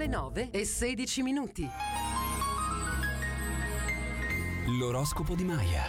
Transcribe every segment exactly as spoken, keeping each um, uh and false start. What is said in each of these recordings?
le nove e sedici minuti. L'oroscopo di Maya.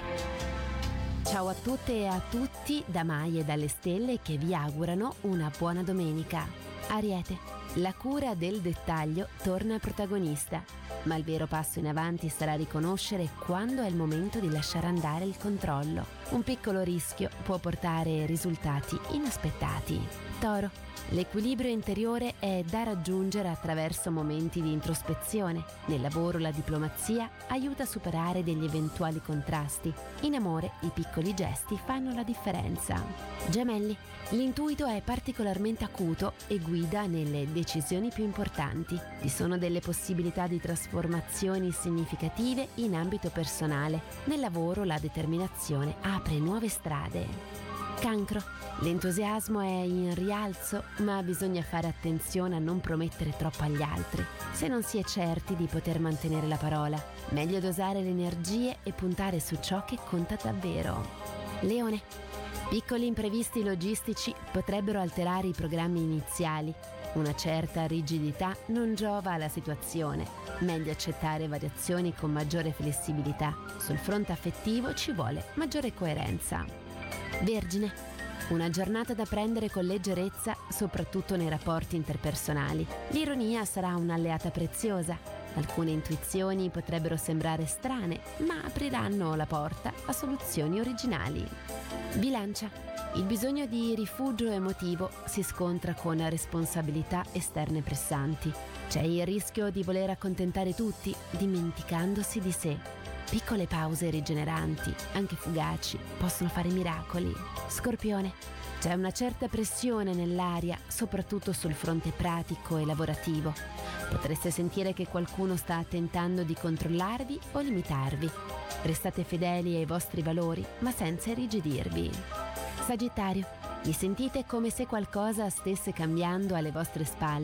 Ciao a tutte e a tutti da Maya e dalle stelle che vi augurano una buona domenica. Ariete, la cura del dettaglio torna protagonista, ma il vero passo in avanti sarà riconoscere quando è il momento di lasciare andare il controllo. Un piccolo rischio può portare risultati inaspettati. Toro, l'equilibrio interiore è da raggiungere attraverso momenti di introspezione. Nel lavoro la diplomazia aiuta a superare degli eventuali contrasti. In amore i piccoli gesti fanno la differenza. Gemelli, l'intuito è particolarmente acuto e guida nelle decisioni più importanti. Vi sono delle possibilità di trasformazioni significative in ambito personale. Nel lavoro la determinazione apre nuove strade. Cancro, l'entusiasmo è in rialzo, ma bisogna fare attenzione a non promettere troppo agli altri. Se non si è certi di poter mantenere la parola, meglio dosare le energie e puntare su ciò che conta davvero. Leone, piccoli imprevisti logistici potrebbero alterare i programmi iniziali. Una certa rigidità non giova alla situazione. Meglio accettare variazioni con maggiore flessibilità. Sul fronte affettivo ci vuole maggiore coerenza. Vergine, una giornata da prendere con leggerezza, soprattutto nei rapporti interpersonali. L'ironia sarà un'alleata preziosa. Alcune intuizioni potrebbero sembrare strane, ma apriranno la porta a soluzioni originali. Bilancia, il bisogno di rifugio emotivo si scontra con responsabilità esterne pressanti. C'è il rischio di voler accontentare tutti, dimenticandosi di sé. Piccole pause rigeneranti, anche fugaci, possono fare miracoli. Scorpione, c'è una certa pressione nell'aria, soprattutto sul fronte pratico e lavorativo. Potreste sentire che qualcuno sta tentando di controllarvi o limitarvi. Restate fedeli ai vostri valori, ma senza irrigidirvi. Sagittario, vi sentite come se qualcosa stesse cambiando alle vostre spalle.